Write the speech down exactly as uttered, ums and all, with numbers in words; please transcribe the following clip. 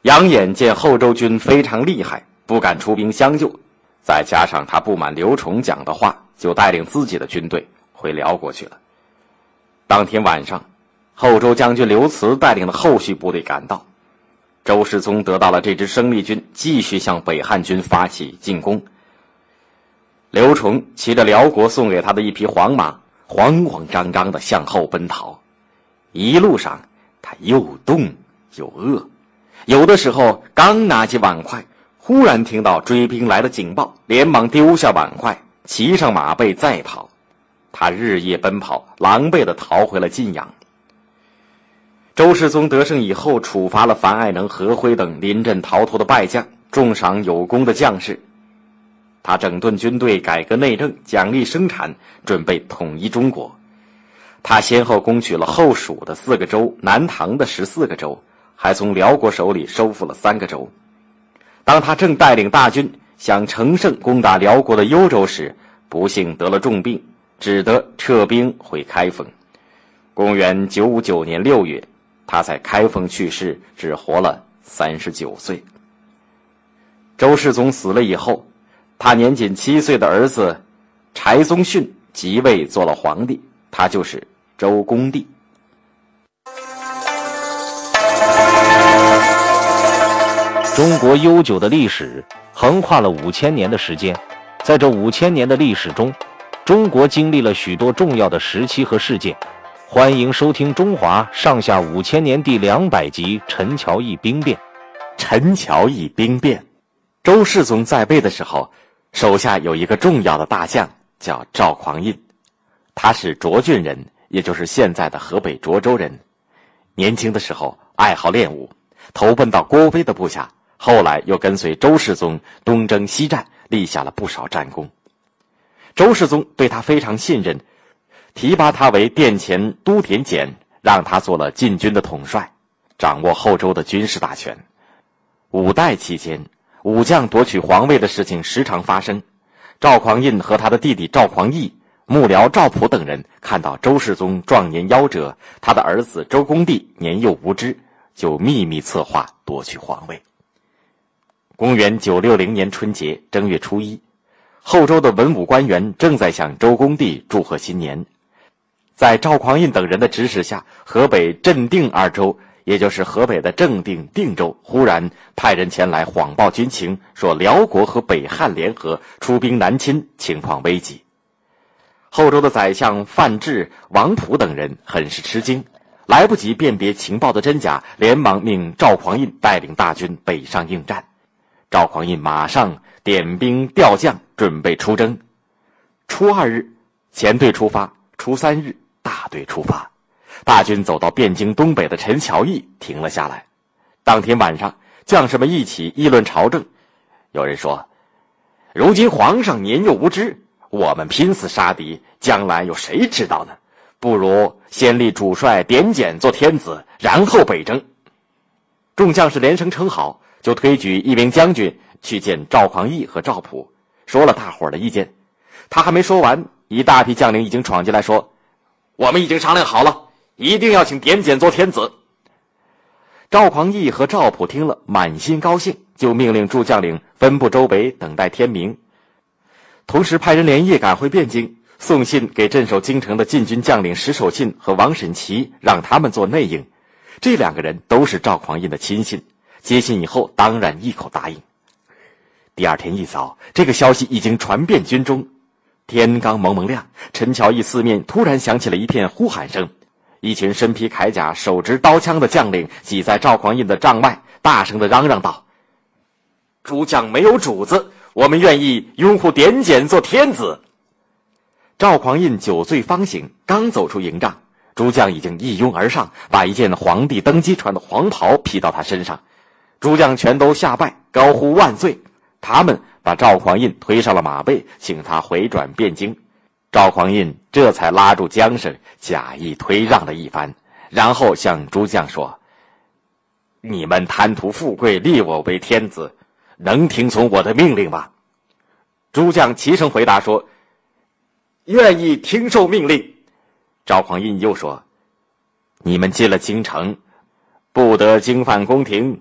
杨衍见后周军非常厉害，不敢出兵相救，再加上他不满刘崇讲的话，就带领自己的军队回辽国去了。当天晚上，后周将军刘慈带领的后续部队赶到，周世宗得到了这支生力军，继续向北汉军发起进攻。刘崇骑着辽国送给他的一匹黄马，慌慌张张地向后奔逃。一路上他又冻又饿，有的时候刚拿起碗筷，忽然听到追兵来的警报，连忙丢下碗筷，骑上马背再跑。他日夜奔跑，狼狈地逃回了晋阳。周世宗得胜以后，处罚了樊爱能、何辉等临阵逃脱的败将，重赏有功的将士。他整顿军队，改革内政，奖励生产，准备统一中国。他先后攻取了后蜀的四个州、南唐的十四个州，还从辽国手里收复了三个州。当他正带领大军想乘胜攻打辽国的幽州时，不幸得了重病，只得撤兵回开封。公元九五九年六月，他在开封去世，只活了三十九岁。周世宗死了以后，他年仅七岁的儿子柴宗训即位做了皇帝，他就是周恭帝。 中国悠久的历史横跨了五千年的时间，在这五千年的历史中，中国经历了许多重要的时期和事件。欢迎收听《中华上下五千年》第两百集《陈桥驿兵变》。 陈桥驿兵变，周世宗在位的时候，手下有一个重要的大将叫赵匡胤，他是涿郡人，也就是现在的河北涿州人。年轻的时候爱好练武，投奔到郭威的部下，后来又跟随周世宗东征西战，立下了不少战功。周世宗对他非常信任，提拔他为殿前都点检，让他做了禁军的统帅，掌握后周的军事大权。五代期间，武将夺取皇位的事情时常发生。赵匡胤和他的弟弟赵匡义、幕僚赵普等人看到周世宗壮年夭折，他的儿子周恭帝年幼无知，就秘密策划夺取皇位。公元九六零年春节正月初一，后周的文武官员正在向周恭帝祝贺新年。在赵匡胤等人的指使下，河北镇定二州，也就是河北的正定、定州，忽然派人前来谎报军情，说辽国和北汉联合出兵南侵，情况危急。后周的宰相范质、王普等人很是吃惊，来不及辨别情报的真假，连忙命赵匡胤带领大军北上应战。赵匡胤马上点兵调将，准备出征。初二日，前队出发；初三日，大队出发。大军走到汴京东北的陈桥驿，停了下来。当天晚上，将士们一起议论朝政。有人说，如今皇上年幼无知，我们拼死杀敌，将来有谁知道呢？不如先立主帅点检做天子，然后北征。众将士连声称好，就推举一名将军去见赵匡义和赵普，说了大伙儿的意见。他还没说完，一大批将领已经闯进来说，我们已经商量好了，一定要请点检做天子。赵匡义和赵普听了，满心高兴，就命令诸将领分布周围，等待天明。同时派人连夜赶回汴京，送信给镇守京城的禁军将领石守信和王审琦，让他们做内应。这两个人都是赵匡胤的亲信，接信以后当然一口答应。第二天一早，这个消息已经传遍军中。天刚蒙蒙亮，陈桥驿四面突然响起了一片呼喊声，一群身披铠甲、手执刀枪的将领挤在赵匡胤的帐外，大声地嚷嚷道：诸将没有主子，我们愿意拥护点检做天子。赵匡胤酒醉方醒，刚走出营帐，诸将已经一拥而上，把一件皇帝登基穿的黄袍披到他身上。诸将全都下拜，高呼万岁。他们把赵匡胤推上了马背，请他回转汴京。赵匡胤这才拉住缰绳，假意推让了一番，然后向诸将说：你们贪图富贵，立我为天子，能听从我的命令吗？诸将齐声回答说：愿意听受命令。赵匡胤又说：你们进了京城，不得经犯宫廷，